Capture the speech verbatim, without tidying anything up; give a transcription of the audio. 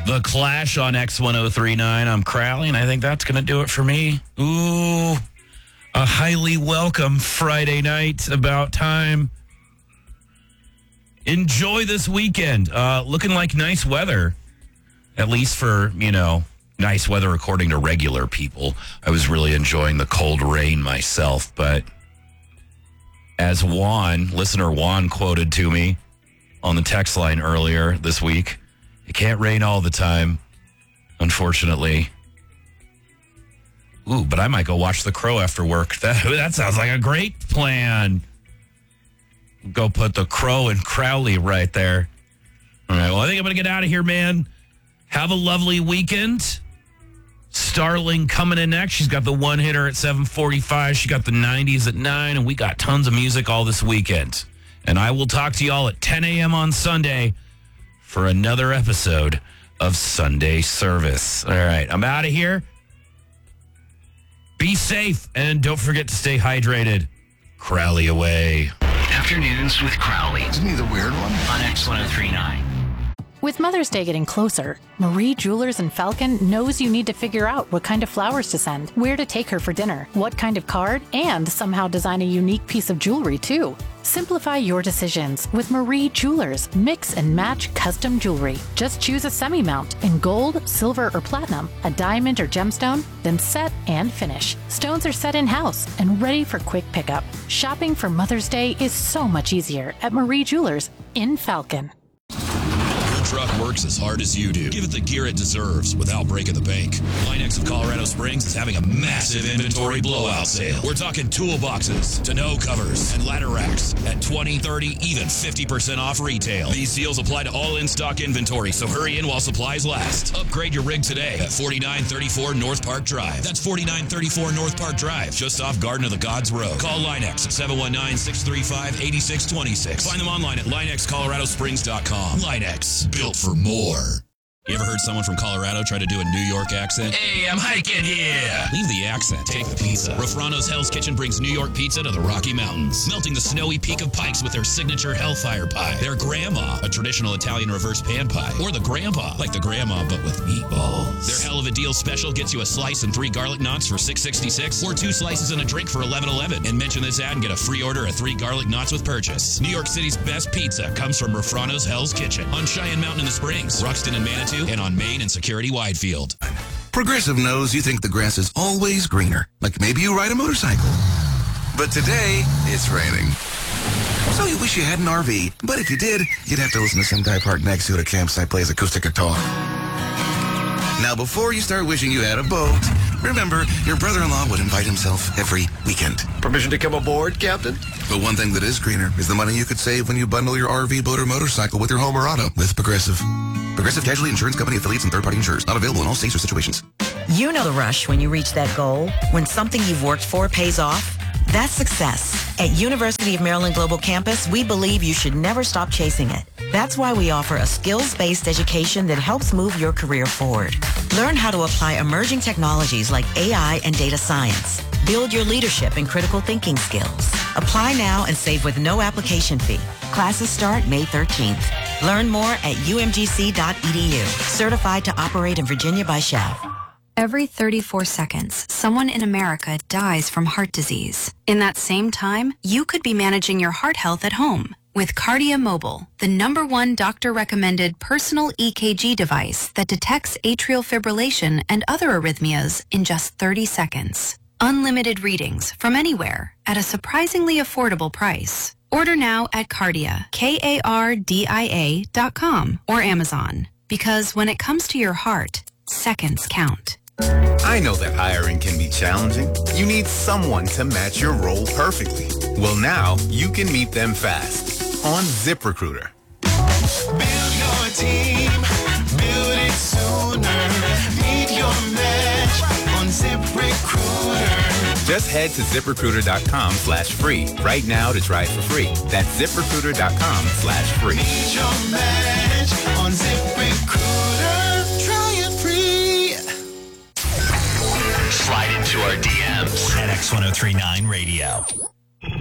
The Clash on X ten thirty-nine. I'm Crowley, and I think that's going to do it for me. Ooh, a highly welcome Friday night. About time. Enjoy this weekend. Uh, looking like nice weather, at least for, you know, nice weather according to regular people. I was really enjoying the cold rain myself, but as Juan, listener Juan quoted to me on the text line earlier this week, it can't rain all the time, unfortunately. Ooh, but I might go watch The Crow after work. That, that sounds like a great plan. Go put The Crow and Crowley right there. All right, well, I think I'm going to get out of here, man. Have a lovely weekend. Starling coming in next. She's got the one-hitter at seven forty-five. She got the nineties at nine, and we got tons of music all this weekend. And I will talk to y'all at ten a.m. on Sunday for another episode of Sunday Service. All right, I'm out of here. Be safe, and don't forget to stay hydrated. Crowley away. Afternoons with Crowley. Isn't he the weird one? On X ten thirty-nine. With Mother's Day getting closer, Marie Jewelers in Falcon knows you need to figure out what kind of flowers to send, where to take her for dinner, what kind of card, and somehow design a unique piece of jewelry, too. Simplify your decisions with Marie Jewelers. Mix and match custom jewelry. Just choose a semi-mount in gold, silver, or platinum, a diamond or gemstone, then set and finish. Stones are set in-house and ready for quick pickup. Shopping for Mother's Day is so much easier at Marie Jewelers in Falcon. Truck works as hard as you do. Give it the gear it deserves without breaking the bank. Linex of Colorado Springs is having a massive inventory blowout sale. We're talking toolboxes, tonneau covers, and ladder racks at twenty, thirty, even fifty percent off retail. These deals apply to all in-stock inventory, so hurry in while supplies last. Upgrade your rig today at forty-nine thirty-four North Park Drive. That's forty-nine thirty-four North Park Drive, just off Garden of the Gods Road. Call Linex at seven one nine, six three five, eight six two six. Find them online at Linex Colorado Springs dot com. Linex. Built for more. You ever heard someone from Colorado try to do a New York accent? Hey, I'm hiking here. Leave the accent. Take the pizza. Rafrano's Hell's Kitchen brings New York pizza to the Rocky Mountains, melting the snowy peak of Pikes with their signature Hellfire pie. Their Grandma, a traditional Italian reverse pan pie. Or the Grandpa, like the Grandma but with meatballs. Their Hell of a Deal special gets you a slice and three garlic knots for six sixty-six, or two slices and a drink for eleven eleven. And mention this ad and get a free order of three garlic knots with purchase. New York City's best pizza comes from Rafrano's Hell's Kitchen on Cheyenne Mountain in the Springs, Ruxton and Manitou, and on Main and Security Widefield. Progressive knows you think the grass is always greener, like maybe you ride a motorcycle. But today, it's raining. So you wish you had an R V, but if you did, you'd have to listen to some guy parked next to it at a campsite plays acoustic guitar. Now, before you start wishing you had a boat, remember, your brother-in-law would invite himself every weekend. Permission to come aboard, Captain? But one thing that is greener is the money you could save when you bundle your R V, boat, or motorcycle with your home or auto with Progressive. Progressive Casualty Insurance Company affiliates and third-party insurers. Not available in all states or situations. You know the rush when you reach that goal, when something you've worked for pays off. That's success. At University of Maryland Global Campus, we believe you should never stop chasing it. That's why we offer a skills-based education that helps move your career forward. Learn how to apply emerging technologies like A I and data science. Build your leadership and critical thinking skills. Apply now and save with no application fee. Classes start May thirteenth. Learn more at U M G C dot E D U. Certified to operate in Virginia by S H A V. Every thirty-four seconds, someone in America dies from heart disease. In that same time, you could be managing your heart health at home with Cardia Mobile, the number one doctor-recommended personal E K G device that detects atrial fibrillation and other arrhythmias in just thirty seconds. Unlimited readings from anywhere at a surprisingly affordable price. Order now at Cardia, K A R D I A dot com or Amazon. Because when it comes to your heart, seconds count. I know that hiring can be challenging. You need someone to match your role perfectly. Well, now you can meet them fast on ZipRecruiter. Build your team, build it sooner. Meet your match on ZipRecruiter. Just head to ZipRecruiter.com slash free right now to try it for free. That's ZipRecruiter.com slash free. Meet your match on ZipRecruiter. Try it free. Slide into our D Ms at X ten thirty-nine Radio.